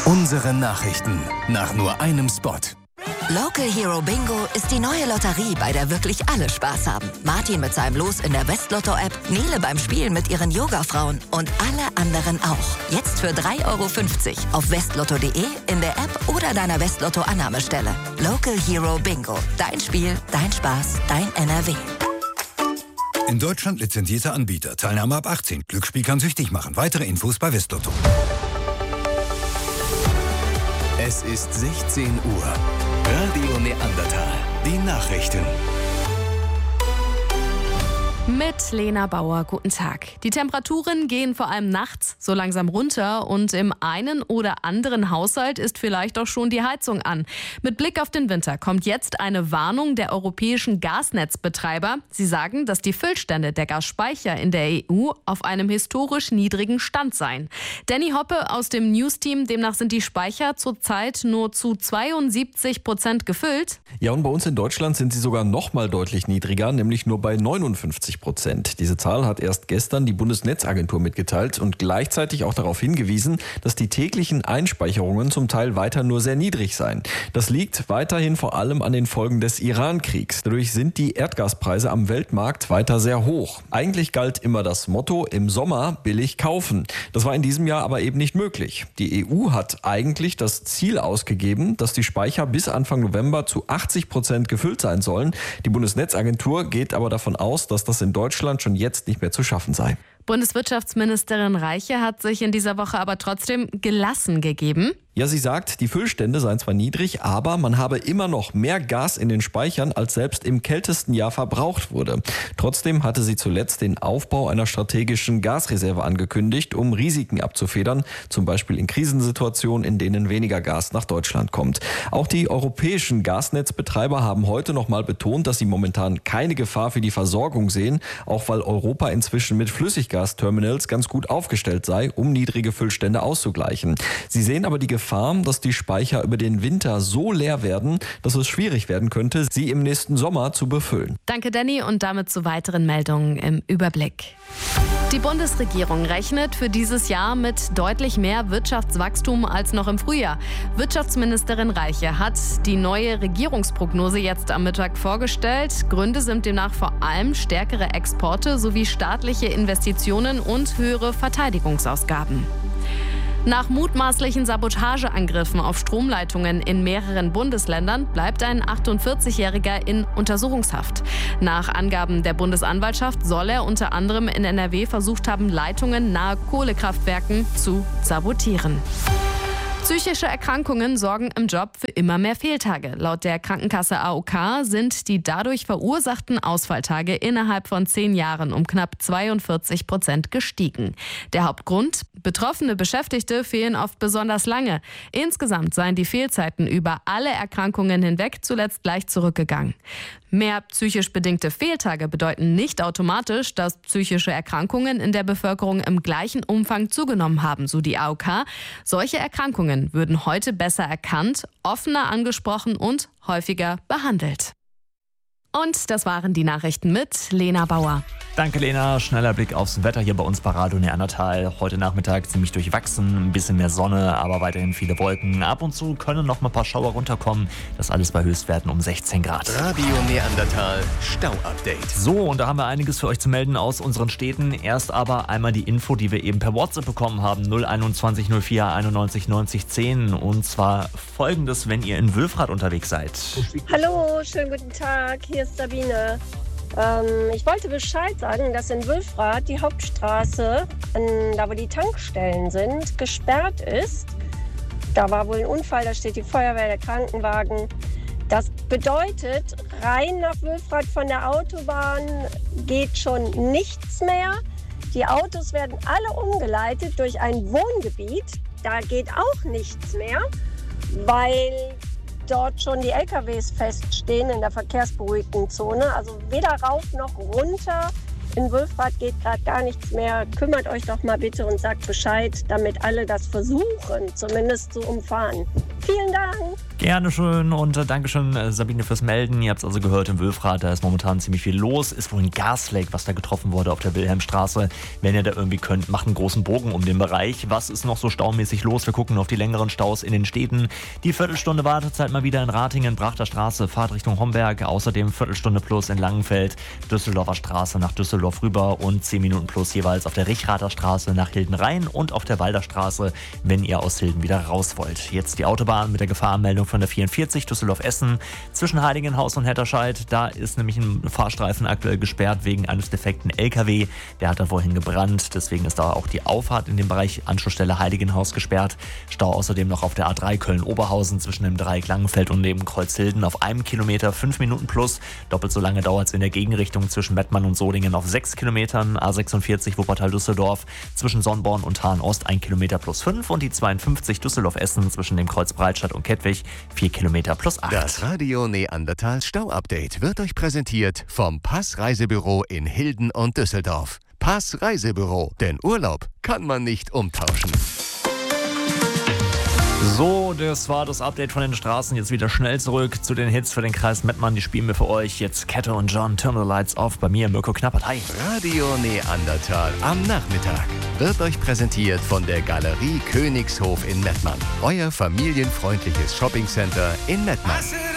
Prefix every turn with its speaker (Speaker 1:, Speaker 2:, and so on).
Speaker 1: Unsere Nachrichten nach nur einem Spot.
Speaker 2: Local Hero Bingo ist die neue Lotterie, bei der wirklich alle Spaß haben. Martin mit seinem Los in der Westlotto-App, Nele beim Spielen mit ihren Yoga-Frauen und alle anderen auch. Jetzt für 3,50 € auf westlotto.de, in der App oder deiner Westlotto-Annahmestelle. Local Hero Bingo. Dein Spiel, dein Spaß, dein NRW.
Speaker 3: In Deutschland lizenzierter Anbieter. Teilnahme ab 18. Glücksspiel kann süchtig machen. Weitere Infos bei Westlotto.
Speaker 1: Es ist 16 Uhr. Radio Neandertal. Die Nachrichten.
Speaker 4: Mit Lena Bauer, guten Tag. Die Temperaturen gehen vor allem nachts so langsam runter und im einen oder anderen Haushalt ist vielleicht auch schon die Heizung an. Mit Blick auf den Winter kommt jetzt eine Warnung der europäischen Gasnetzbetreiber. Sie sagen, dass die Füllstände der Gasspeicher in der EU auf einem historisch niedrigen Stand seien. Danny Hoppe aus dem News-Team, demnach sind die Speicher zurzeit nur zu 72% gefüllt.
Speaker 5: Ja, und bei uns in Deutschland sind sie sogar noch mal deutlich niedriger, nämlich nur bei 59%. Diese Zahl hat erst gestern die Bundesnetzagentur mitgeteilt und gleichzeitig auch darauf hingewiesen, dass die täglichen Einspeicherungen zum Teil weiter nur sehr niedrig seien. Das liegt weiterhin vor allem an den Folgen des Iran-Kriegs. Dadurch sind die Erdgaspreise am Weltmarkt weiter sehr hoch. Eigentlich galt immer das Motto, im Sommer billig kaufen. Das war in diesem Jahr aber eben nicht möglich. Die EU hat eigentlich das Ziel ausgegeben, dass die Speicher bis Anfang November zu 80% gefüllt sein sollen. Die Bundesnetzagentur geht aber davon aus, dass das in Deutschland schon jetzt nicht mehr zu schaffen sei.
Speaker 4: Bundeswirtschaftsministerin Reiche hat sich in dieser Woche aber trotzdem gelassen gegeben.
Speaker 5: Ja, sie sagt, die Füllstände seien zwar niedrig, aber man habe immer noch mehr Gas in den Speichern, als selbst im kältesten Jahr verbraucht wurde. Trotzdem hatte sie zuletzt den Aufbau einer strategischen Gasreserve angekündigt, um Risiken abzufedern, zum Beispiel in Krisensituationen, in denen weniger Gas nach Deutschland kommt. Auch die europäischen Gasnetzbetreiber haben heute noch mal betont, dass sie momentan keine Gefahr für die Versorgung sehen, auch weil Europa inzwischen mit Flüssiggasterminals ganz gut aufgestellt sei, um niedrige Füllstände auszugleichen. Sie sehen aber die Gefahr, dass die Speicher über den Winter so leer werden, dass es schwierig werden könnte, sie im nächsten Sommer zu befüllen.
Speaker 4: Danke, Danny, und damit zu weiteren Meldungen im Überblick. Die Bundesregierung rechnet für dieses Jahr mit deutlich mehr Wirtschaftswachstum als noch im Frühjahr. Wirtschaftsministerin Reiche hat die neue Regierungsprognose jetzt am Mittag vorgestellt. Gründe sind demnach vor allem stärkere Exporte sowie staatliche Investitionen und höhere Verteidigungsausgaben. Nach mutmaßlichen Sabotageangriffen auf Stromleitungen in mehreren Bundesländern bleibt ein 48-Jähriger in Untersuchungshaft. Nach Angaben der Bundesanwaltschaft soll er unter anderem in NRW versucht haben, Leitungen nahe Kohlekraftwerken zu sabotieren. Psychische Erkrankungen sorgen im Job für immer mehr Fehltage. Laut der Krankenkasse AOK sind die dadurch verursachten Ausfalltage innerhalb von 10 Jahren um knapp 42% gestiegen. Der Hauptgrund? Betroffene Beschäftigte fehlen oft besonders lange. Insgesamt seien die Fehlzeiten über alle Erkrankungen hinweg zuletzt leicht zurückgegangen. Mehr psychisch bedingte Fehltage bedeuten nicht automatisch, dass psychische Erkrankungen in der Bevölkerung im gleichen Umfang zugenommen haben, so die AOK. Solche Erkrankungen würden heute besser erkannt, offener angesprochen und häufiger behandelt. Und das waren die Nachrichten mit Lena Bauer.
Speaker 6: Danke, Lena. Schneller Blick aufs Wetter hier bei uns bei Radio Neandertal. Heute Nachmittag ziemlich durchwachsen, ein bisschen mehr Sonne, aber weiterhin viele Wolken. Ab und zu können noch mal ein paar Schauer runterkommen. Das alles bei Höchstwerten um 16 Grad.
Speaker 1: Radio Neandertal Stau-Update.
Speaker 6: So, und da haben wir einiges für euch zu melden aus unseren Städten. Erst aber einmal die Info, die wir eben per WhatsApp bekommen haben. 021 04 91 90 10. Und zwar folgendes, wenn ihr in Wülfrath unterwegs seid.
Speaker 7: Hallo, schönen guten Tag. Hier ist Sabine. Ich wollte Bescheid sagen, dass in Wülfrath die Hauptstraße, da wo die Tankstellen sind, gesperrt ist. Da war wohl ein Unfall, da steht die Feuerwehr, der Krankenwagen. Das bedeutet, rein nach Wülfrath von der Autobahn geht schon nichts mehr. Die Autos werden alle umgeleitet durch ein Wohngebiet. Da geht auch nichts mehr, weil dort schon die LKWs feststehen in der verkehrsberuhigten Zone. Also weder rauf noch runter. In Wülfrath geht gerade gar nichts mehr. Kümmert euch doch mal bitte und sagt Bescheid, damit alle das versuchen, zumindest zu umfahren. Vielen Dank.
Speaker 6: Gerne schön und Dankeschön, Sabine, fürs Melden. Ihr habt es also gehört, in Wülfrath, da ist momentan ziemlich viel los. Ist wohl ein Gasleck, was da getroffen wurde auf der Wilhelmstraße. Wenn ihr da irgendwie könnt, macht einen großen Bogen um den Bereich. Was ist noch so staumäßig los? Wir gucken auf die längeren Staus in den Städten. Die Viertelstunde Wartezeit mal wieder in Ratingen, Brachter Straße, Fahrt Richtung Homberg. Außerdem Viertelstunde plus in Langenfeld, Düsseldorfer Straße nach Düsseldorf rüber und 10 Minuten plus jeweils auf der Richrather Straße nach Hilden-Rhein und auf der Walder Straße, wenn ihr aus Hilden wieder raus wollt. Jetzt die Autobahn mit der Gefahrenmeldung von der 44 Düsseldorf-Essen zwischen Heiligenhaus und Hetterscheid. Da ist nämlich ein Fahrstreifen aktuell gesperrt wegen eines defekten LKW. Der hat da vorhin gebrannt. Deswegen ist da auch die Auffahrt in dem Bereich Anschlussstelle Heiligenhaus gesperrt. Stau außerdem noch auf der A3 Köln-Oberhausen zwischen dem Dreieck Langenfeld und dem Kreuzhilden auf 1 Kilometer 5 Minuten plus. Doppelt so lange dauert es in der Gegenrichtung zwischen Mettmann und Solingen auf 6 Kilometern. A46 Wuppertal-Düsseldorf zwischen Sonnborn und Hahn-Ost 1 Kilometer plus 5 und die 52 Düsseldorf-Essen zwischen dem Kreuz Breitscheid und Kettwig 4 Kilometer plus 8.
Speaker 1: Das Radio Neandertal Stau-Update wird euch präsentiert vom Pass Reisebüro in Hilden und Düsseldorf. Pass Reisebüro, denn Urlaub kann man nicht umtauschen.
Speaker 6: So, das war das Update von den Straßen. Jetzt wieder schnell zurück zu den Hits für den Kreis Mettmann. Die spielen wir für euch. Jetzt Kette und John, Terminal Lights Off. Bei mir Mirko Knappert. Hi.
Speaker 1: Radio Neandertal am Nachmittag wird euch präsentiert von der Galerie Königshof in Mettmann. Euer familienfreundliches Shoppingcenter in Mettmann.